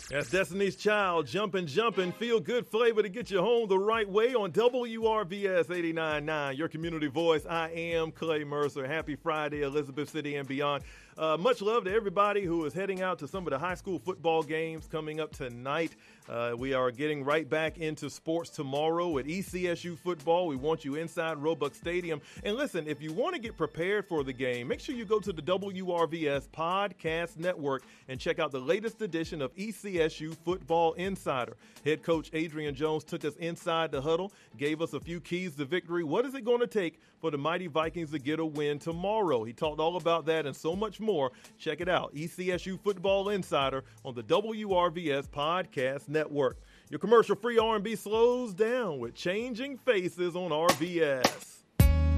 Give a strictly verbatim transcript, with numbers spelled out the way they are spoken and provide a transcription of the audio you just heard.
That's Destiny's Child, Jumpin' Jumpin', feel good flavor to get you home the right way on W R V S eighty-nine point nine, your community voice. I am Clay Mercer. Happy Friday, Elizabeth City and beyond. Uh, much love to everybody who is heading out to some of the high school football games coming up tonight. Uh, we are getting right back into sports tomorrow at E C S U football. We want you inside Roebuck Stadium. And listen, if you want to get prepared for the game, make sure you go to the W R V S Podcast Network and check out the latest edition of E C S U Football Insider. Head coach Adrian Jones took us inside the huddle, gave us a few keys to victory. What is it going to take for the mighty Vikings to get a win tomorrow? He talked all about that and so much more. Check it out, E C S U Football Insider on the W R V S Podcast Network. Your commercial-free R and B slows down with Changing Faces on R V S.